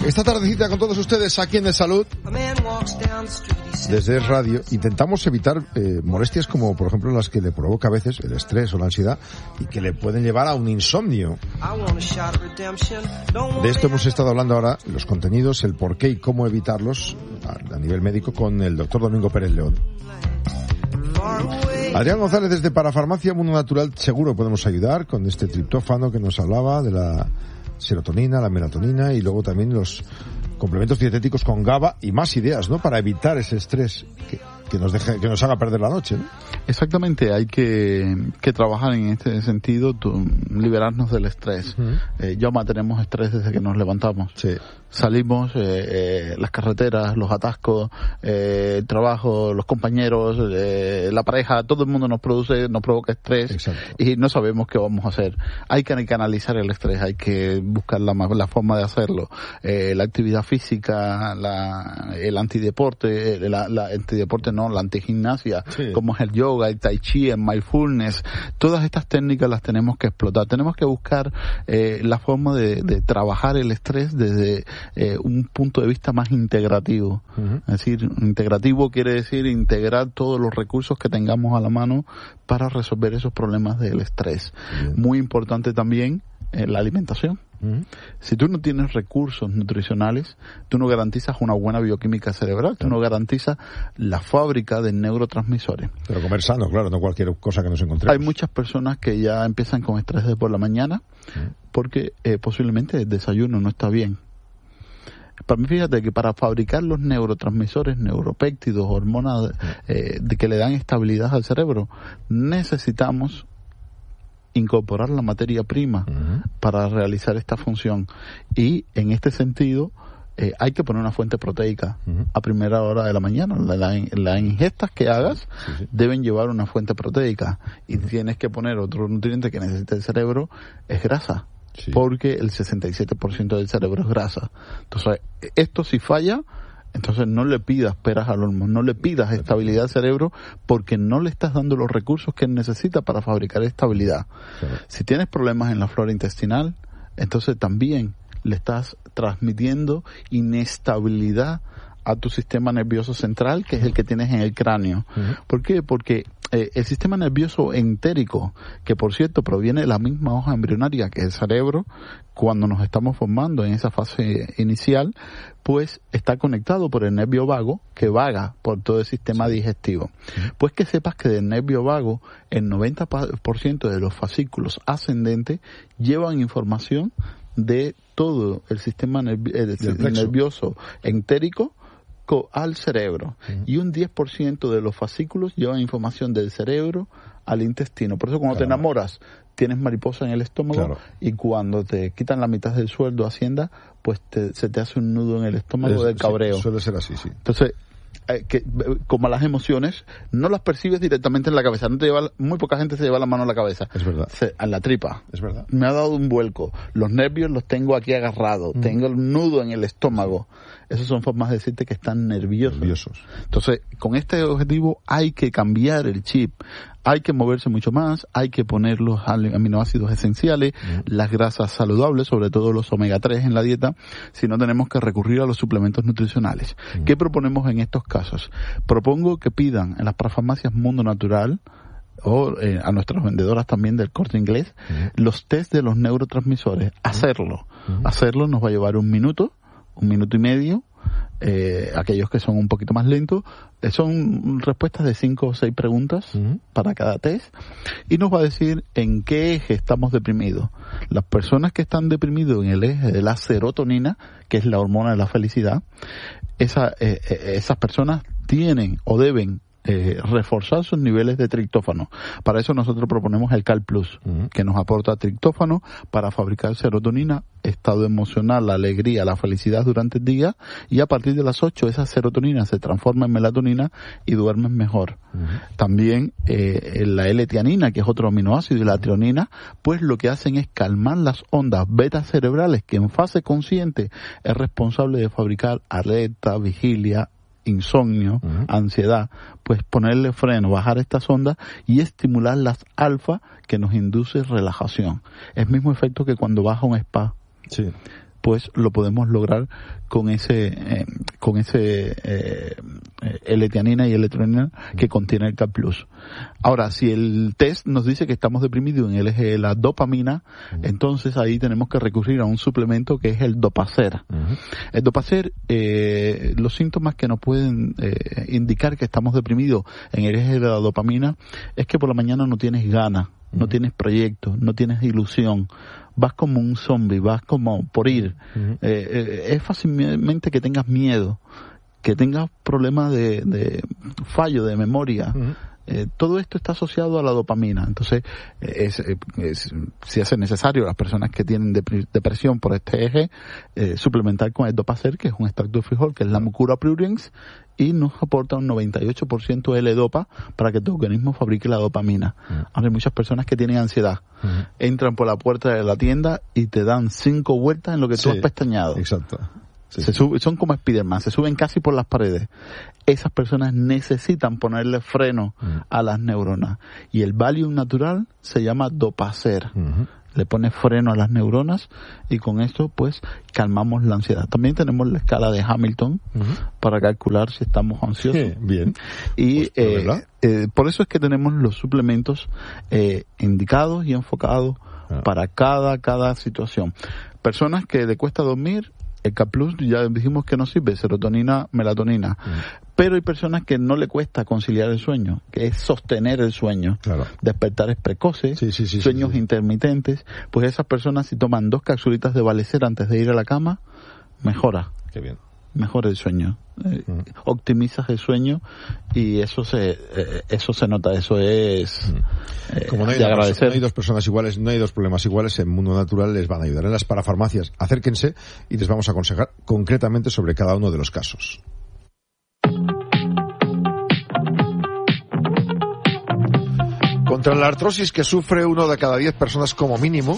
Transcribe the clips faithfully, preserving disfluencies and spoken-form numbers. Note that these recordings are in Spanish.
Esta tardecita con todos ustedes aquí en De Salud, desde Radio, intentamos evitar eh, molestias como, por ejemplo, las que le provoca a veces el estrés o la ansiedad y que le pueden llevar a un insomnio. De esto hemos estado hablando ahora, los contenidos, el por qué y cómo evitarlos a, a nivel médico con el doctor Domingo Pérez León. Adrián González desde Parafarmacia Mundo Natural, seguro podemos ayudar con este triptófano que nos hablaba de la serotonina, la melatonina y luego también los complementos dietéticos con GABA y más ideas, ¿no? Para evitar ese estrés que, que nos deje, que nos haga perder la noche, ¿no? Exactamente, hay que, que trabajar en este sentido, tu, liberarnos del estrés. Uh-huh. Eh, Yoma, tenemos estrés desde que nos levantamos. Sí. Salimos, eh, eh, las carreteras, los atascos, eh, el trabajo, los compañeros, eh, la pareja, todo el mundo nos produce, nos provoca estrés. Exacto. Y no sabemos qué vamos a hacer. Hay que canalizar el estrés, hay que buscar la, la forma de hacerlo. Eh, la actividad física, la, el antideporte, la, la antideporte no, la antigimnasia, sí. Como es el yoga, el tai chi, el mindfulness, todas estas técnicas las tenemos que explotar. Tenemos que buscar eh, la forma de, de trabajar el estrés desde Eh, un punto de vista más integrativo. Uh-huh. Es decir, integrativo quiere decir integrar todos los recursos que tengamos a la mano para resolver esos problemas del estrés. Bien. Muy importante también eh, la alimentación. Uh-huh. Si tú no tienes recursos nutricionales, tú no garantizas una buena bioquímica cerebral, tú no garantizas la fábrica de neurotransmisores. Pero comer sano, claro, no cualquier cosa que nos encontremos. Hay muchas personas que ya empiezan con estrés de por la mañana, uh-huh. porque eh, posiblemente el desayuno no está bien. Para mí, fíjate que para fabricar los neurotransmisores, neuropéptidos, hormonas eh, de que le dan estabilidad al cerebro, necesitamos incorporar la materia prima uh-huh. para realizar esta función. Y en este sentido, eh, hay que poner una fuente proteica uh-huh. a primera hora de la mañana. Las la, la ingestas que hagas sí, sí. deben llevar una fuente proteica. Y uh-huh. tienes que poner otro nutriente que necesita el cerebro, es grasa. Sí. Porque el sesenta y siete por ciento del cerebro es grasa. Entonces, esto si falla, entonces no le pidas peras al olmo, no le pidas estabilidad al cerebro porque no le estás dando los recursos que él necesita para fabricar estabilidad. Claro. Si tienes problemas en la flora intestinal, entonces también le estás transmitiendo inestabilidad a tu sistema nervioso central, que es el que tienes en el cráneo. Uh-huh. ¿Por qué? Porque eh, el sistema nervioso entérico, que por cierto proviene de la misma hoja embrionaria que el cerebro, cuando nos estamos formando en esa fase inicial, pues está conectado por el nervio vago, que vaga por todo el sistema digestivo. Uh-huh. Pues que sepas que del nervio vago, el noventa por ciento de los fascículos ascendentes llevan información de todo el sistema nervi- el, el nervioso entérico al cerebro. Uh-huh. Y un diez por ciento de los fascículos llevan información del cerebro al intestino. Por eso cuando claro. te enamoras, tienes mariposa en el estómago, claro. y cuando te quitan la mitad del sueldo Hacienda, pues te, se te hace un nudo en el estómago es, del cabreo. Sí, suele ser así, sí. Entonces, eh, que, como las emociones, no las percibes directamente en la cabeza. No te lleva, muy poca gente se lleva la mano a la cabeza. Es verdad. Se, a la tripa. Es verdad. Me ha dado un vuelco. Los nervios los tengo aquí agarrados. Mm. Tengo el nudo en el estómago. Sí. Esas son formas de decirte que están nerviosos. nerviosos. Entonces, con este objetivo hay que cambiar el chip. Hay que moverse mucho más, hay que poner los aminoácidos esenciales, uh-huh. las grasas saludables, sobre todo los omega tres en la dieta, si no tenemos que recurrir a los suplementos nutricionales. Uh-huh. ¿Qué proponemos en estos casos? Propongo que pidan en las parafarmacias Mundo Natural, o eh, a nuestras vendedoras también del Corte Inglés, uh-huh. los test de los neurotransmisores. Uh-huh. Hacerlo. Uh-huh. Hacerlo nos va a llevar un minuto, un minuto y medio. Eh, aquellos que son un poquito más lentos, eh, son respuestas de cinco o seis preguntas uh-huh. para cada test, y nos va a decir en qué eje estamos deprimidos. Las personas que están deprimidos en el eje de la serotonina, que es la hormona de la felicidad, esa, eh, eh, esas personas tienen o deben Eh, reforzar sus niveles de triptófano. Para eso nosotros proponemos el Cal Plus, uh-huh. que nos aporta triptófano para fabricar serotonina, estado emocional, la alegría, la felicidad durante el día, y a partir de las ocho esa serotonina se transforma en melatonina y duermes mejor. Uh-huh. También eh, la L-tianina, que es otro aminoácido, y la trionina, pues lo que hacen es calmar las ondas beta cerebrales, que en fase consciente es responsable de fabricar alerta, vigilia, insomnio, uh-huh. ansiedad, pues ponerle freno, bajar estas ondas y estimular las alfa, que nos induce relajación. Es el mismo efecto que cuando vas a un spa. Sí. pues lo podemos lograr con ese eh, con ese eh, L-tianina y L-tronina que contiene el K plus. Ahora, si el test nos dice que estamos deprimidos en el eje de la dopamina, uh-huh. entonces ahí tenemos que recurrir a un suplemento que es el Dopacer. Uh-huh. El Dopacer, eh, los síntomas que nos pueden eh, indicar que estamos deprimidos en el eje de la dopamina es que por la mañana no tienes ganas, uh-huh. no tienes proyectos, no tienes ilusión, vas como un zombie, vas como por ir. Uh-huh. eh, eh, es fácilmente que tengas miedo, que tengas problemas de, de fallo de memoria. Uh-huh. Eh, todo esto está asociado a la dopamina. Entonces, es, es, si hace necesario, las personas que tienen dep- depresión por este eje, eh, suplementar con el Dopacer, que es un extracto de frijol, que es la Mucura pruriens, y nos aporta un noventa y ocho por ciento de L-dopa para que tu organismo fabrique la dopamina. Uh-huh. Ahora hay muchas personas que tienen ansiedad. Uh-huh. Entran por la puerta de la tienda y te dan cinco vueltas en lo que sí, tú has pestañeado. Exacto. Sí. Se sube, son como Spiderman, se suben casi por las paredes. Esas personas necesitan ponerle freno uh-huh. a las neuronas. Y el Valium natural se llama Dopacer. Uh-huh. Le pone freno a las neuronas y con esto pues calmamos la ansiedad. También tenemos la escala de Hamilton uh-huh. para calcular si estamos ansiosos. Sí, bien. Y pues, eh, eh, por eso es que tenemos los suplementos eh, indicados y enfocados uh-huh. para cada, cada situación. Personas que le cuesta dormir, el K plus ya dijimos que no sirve, serotonina, melatonina. Mm. Pero hay personas que no le cuesta conciliar el sueño, que es sostener el sueño. Claro. Despertares precoces, sí, sí, sí, sueños sí, sí. intermitentes. Pues esas personas, si toman dos capsulitas de Valecer antes de ir a la cama, mejora. Qué bien. Mejora el sueño. Eh, mm. Optimizas el sueño y eso se eh, eso se nota, eso es mm. eh, como no hay, de agradecer. Persona, no hay dos personas iguales, no hay dos problemas iguales, en Mundo Natural les van a ayudar. En las parafarmacias, acérquense y les vamos a aconsejar concretamente sobre cada uno de los casos. Contra la artrosis que sufre uno de cada diez personas como mínimo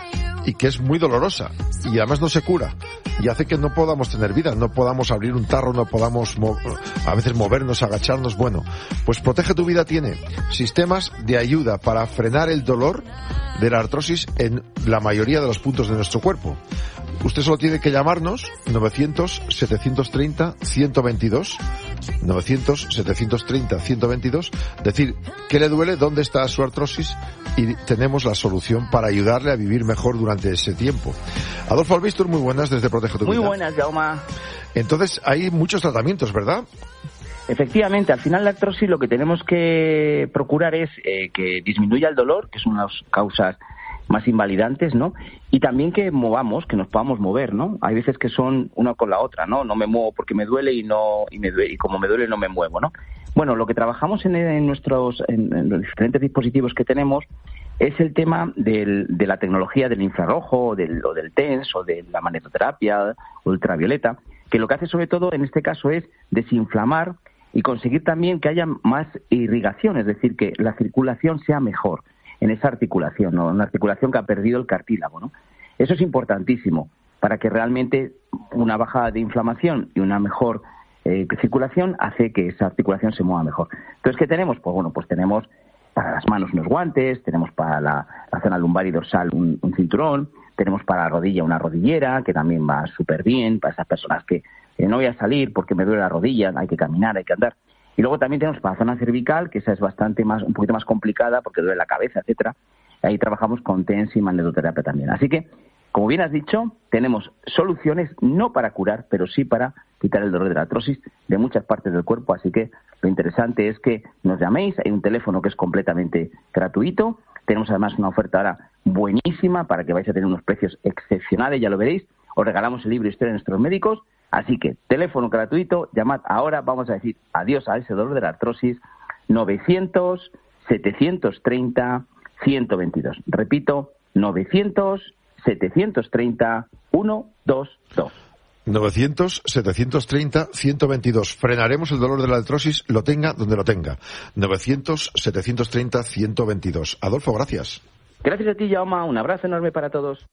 y que es muy dolorosa y además no se cura y hace que no podamos tener vida, no podamos abrir un tarro, no podamos mo- a veces movernos, agacharnos. Bueno, pues Protege tu Vida tiene sistemas de ayuda para frenar el dolor de la artrosis en la mayoría de los puntos de nuestro cuerpo. Usted solo tiene que llamarnos novecientos, setecientos treinta, ciento veintidós, novecientos, setecientos treinta, ciento veintidós, decir qué le duele, dónde está su artrosis y tenemos la solución para ayudarle a vivir mejor durante ese tiempo. Adolfo Albistur, muy buenas desde Protege tu Vida. Muy buenas, Jaume. Entonces hay muchos tratamientos, ¿verdad? Efectivamente, al final la artrosis lo que tenemos que procurar es eh, que disminuya el dolor, que es una de las causas más invalidantes, ¿no? Y también que movamos, que nos podamos mover, ¿no? Hay veces que son una con la otra, ¿no? No me muevo porque me duele y no y me duele, y como me duele no me muevo, ¿no? Bueno, lo que trabajamos en, en nuestros en, en los diferentes dispositivos que tenemos es el tema del, de la tecnología del infrarrojo, o del, o del TENS, o de la magnetoterapia ultravioleta, que lo que hace sobre todo en este caso es desinflamar y conseguir también que haya más irrigación, es decir, que la circulación sea mejor en esa articulación, ¿no? Una articulación que ha perdido el cartílago, ¿no? Eso es importantísimo para que realmente una bajada de inflamación y una mejor eh, circulación hace que esa articulación se mueva mejor. Entonces, ¿qué tenemos? Pues bueno, pues tenemos para las manos unos guantes, tenemos para la, la zona lumbar y dorsal un, un cinturón, tenemos para la rodilla una rodillera, que también va súper bien para esas personas que eh, no voy a salir porque me duele la rodilla, hay que caminar, hay que andar. Y luego también tenemos para la zona cervical, que esa es bastante más, un poquito más complicada porque duele la cabeza, etcétera. Ahí trabajamos con TENS y magnetoterapia también. Así que, como bien has dicho, tenemos soluciones no para curar, pero sí para quitar el dolor de la artrosis de muchas partes del cuerpo. Así que lo interesante es que nos llaméis. Hay un teléfono que es completamente gratuito. Tenemos además una oferta ahora buenísima para que vais a tener unos precios excepcionales, ya lo veréis. Os regalamos el libro Historia de nuestros médicos. Así que, teléfono gratuito, llamad ahora, vamos a decir adiós a ese dolor de la artrosis, novecientos, setecientos treinta, ciento veintidós. Repito, novecientos, setecientos treinta, ciento veintidós. novecientos, setecientos treinta, ciento veintidós. Frenaremos el dolor de la artrosis, lo tenga donde lo tenga. novecientos, setecientos treinta, ciento veintidós. Adolfo, gracias. Gracias a ti, Jaume. Un abrazo enorme para todos.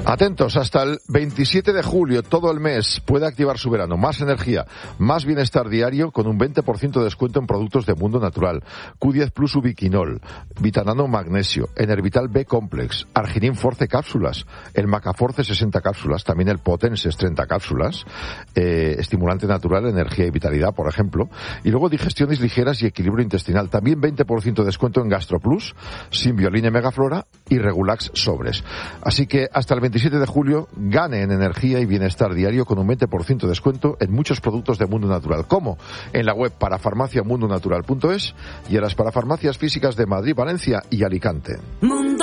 Atentos, hasta el veintisiete de julio, todo el mes, puede activar su verano. Más energía, más bienestar diario con un veinte por ciento de descuento en productos de Mundo Natural. Q diez Plus Ubiquinol, Vitanano Magnesio, Enervital B Complex, Arginin Force cápsulas, el Macaforce sesenta cápsulas, también el Potenses treinta cápsulas, eh, estimulante natural, energía y vitalidad, por ejemplo. Y luego digestiones ligeras y equilibrio intestinal. También veinte por ciento de descuento en GastroPlus, Simbioline Megaflora y Regulax Sobres. Así que hasta el veintisiete de julio gane en energía y bienestar diario con un veinte por ciento de descuento en muchos productos de Mundo Natural. ¿Cómo? En la web parafarmacia mundo natural punto es y en las parafarmacias físicas de Madrid, Valencia y Alicante.